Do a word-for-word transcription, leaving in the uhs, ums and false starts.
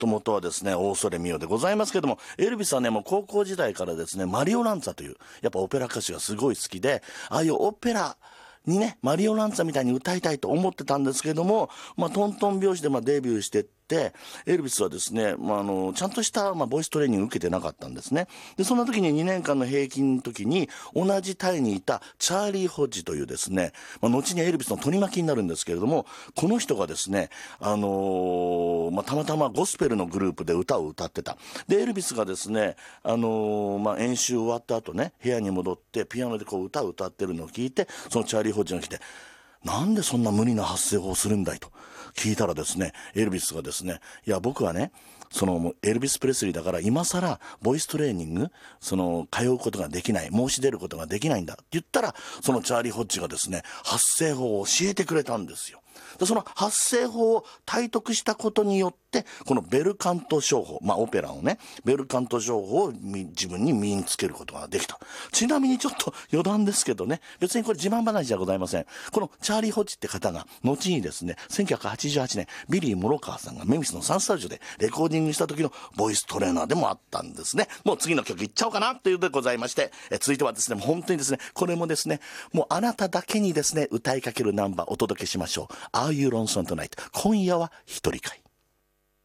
ともとはですね、オーソレミオでございますけども、エルビスはね、もう高校時代からですね、マリオ・ランツァという、やっぱオペラ歌手がすごい好きで、ああいうオペラにね、マリオ・ランツァみたいに歌いたいと思ってたんですけども、まあ、トントン拍子でまあデビューしてって、エルビスはですね、まあ、あの、ちゃんとしたまあボイストレーニング受けてなかったんですね。で、そんな時ににねんかんの平均の時に、同じタイにいたチャーリー・ホッジというですね、まあ、後にエルビスの取り巻きになるんですけれども、この人がですね、あのー、まあ、たまたまゴスペルのグループで歌を歌ってた。で、エルビスがですね、あのー、まあ、演習終わった後ね、部屋に戻ってピアノでこう歌を歌ってるのを聞いて、そのチャーリー・ホッジが来て、なんでそんな無理な発声法をするんだいと聞いたらですね、エルビスがですね、いや僕はね、そのエルビス・プレスリーだから今更ボイストレーニング、その通うことができない、申し出ることができないんだって言ったら、そのチャーリー・ホッジがですね、発声法を教えてくれたんですよ。でその発声法を体得したことによって、このベルカント唱法、まあオペラをね、ベルカント唱法を自分に身につけることができた。ちなみにちょっと余談ですけどね、別にこれ自慢話じゃございません。このチャーリー・ホッジって方が、後にですね、せんきゅうひゃくはちじゅうはちねん、ビリー・モロカーさんがメミスのサンスタジオでレコーディングした時のボイストレーナーでもあったんですね。もう次の曲いっちゃおうかなというのでございまして、え続いてはですね、本当にですね、これもですね、もうあなただけにですね、歌いかけるナンバーお届けしましょう。Are You Lonesome Tonight？ 今夜は一人会。